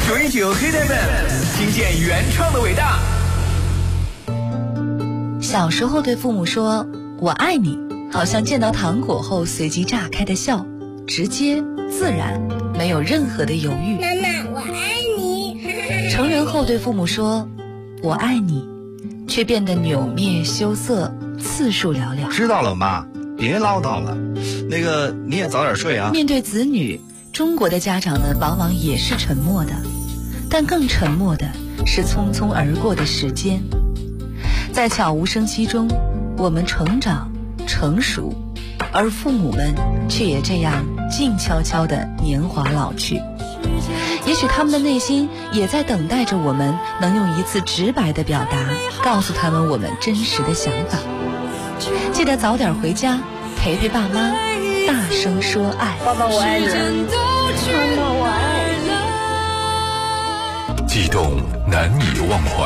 919黑带们，听见原创的伟大。 小时候对父母说我爱你，好像见到糖果后随即炸开的笑，直接自然，没有任何的犹豫。 妈妈我爱你。 成人后对父母说我爱你，却变得扭灭羞涩，次数寥寥。 知道了妈，别唠叨了，那个你也早点睡啊。 面对子女，中国的家长们往往也是沉默的，但更沉默的是匆匆而过的时间。在悄无声息中，我们成长成熟，而父母们却也这样静悄悄地年华老去。也许他们的内心也在等待着我们能用一次直白的表达，告诉他们我们真实的想法。记得早点回家，陪陪爸妈，大声说爱。 爸爸我爱你，妈妈我爱你。 悸动难以忘怀，